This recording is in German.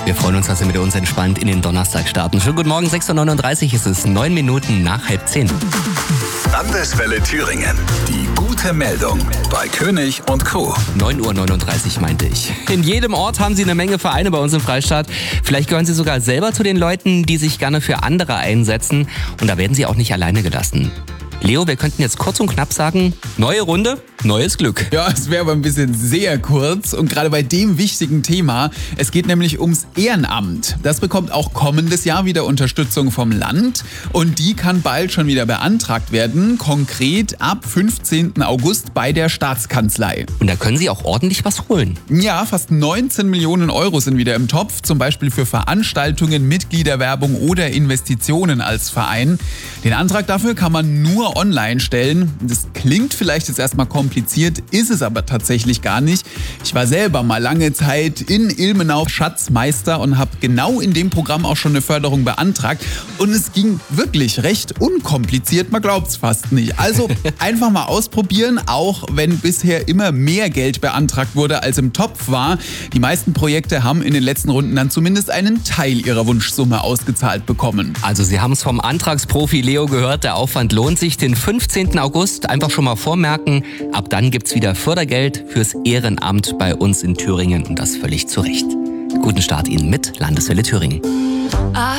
Wir freuen uns, dass Sie mit uns entspannt in den Donnerstag starten. Schönen guten Morgen, 6.39 Uhr ist es, 9 Minuten nach 9:30. Landeswelle Thüringen. Die gute Meldung bei König und Co. 9.39 Uhr meinte ich. In jedem Ort haben Sie eine Menge Vereine bei uns im Freistaat. Vielleicht gehören Sie sogar selber zu den Leuten, die sich gerne für andere einsetzen. Und da werden Sie auch nicht alleine gelassen. Leo, wir könnten jetzt kurz und knapp sagen, neue Runde, neues Glück. Ja, es wäre aber ein bisschen sehr kurz und gerade bei dem wichtigen Thema. Es geht nämlich ums Ehrenamt. Das bekommt auch kommendes Jahr wieder Unterstützung vom Land und die kann bald schon wieder beantragt werden. Konkret ab 15. August bei der Staatskanzlei. Und da können Sie auch ordentlich was holen. Ja, fast 19 Millionen Euro sind wieder im Topf, zum Beispiel für Veranstaltungen, Mitgliederwerbung oder Investitionen als Verein. Den Antrag dafür kann man nur online stellen. Das klingt vielleicht jetzt erstmal kompliziert, ist es aber tatsächlich gar nicht. Ich war selber mal lange Zeit in Ilmenau Schatzmeister und habe genau in dem Programm auch schon eine Förderung beantragt. Und es ging wirklich recht unkompliziert, man glaubt es fast nicht. Also einfach mal ausprobieren, auch wenn bisher immer mehr Geld beantragt wurde, als im Topf war. Die meisten Projekte haben in den letzten Runden dann zumindest einen Teil ihrer Wunschsumme ausgezahlt bekommen. Also Sie haben es vom Antragsprofi Leo gehört, der Aufwand lohnt sich. Den 15. August einfach schon mal vormerken. Ab dann gibt's wieder Fördergeld fürs Ehrenamt bei uns in Thüringen und das völlig zu Recht. Guten Start Ihnen mit Landeswelle Thüringen.